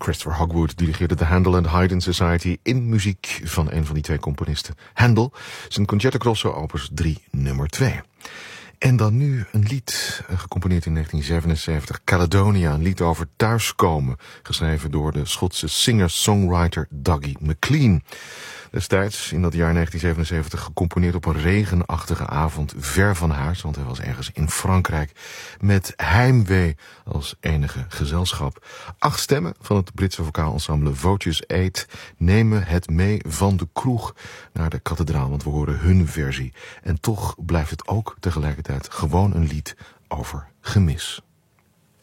Christopher Hogwood dirigeerde de Handel and Haydn Society in muziek van een van die twee componisten. Handel, zijn Concerto Grosso opus 3 nummer 2. En dan nu een lied, gecomponeerd in 1977, Caledonia, een lied over thuiskomen, geschreven door de Schotse singer-songwriter Dougie MacLean. Destijds, in dat jaar 1977, gecomponeerd op een regenachtige avond ver van huis, want hij was ergens in Frankrijk, met heimwee als enige gezelschap. 8 stemmen van het Britse vocaal-ensemble Votius 8 nemen het mee van de kroeg naar de kathedraal, want we horen hun versie. En toch blijft het ook tegelijkertijd gewoon een lied over gemis.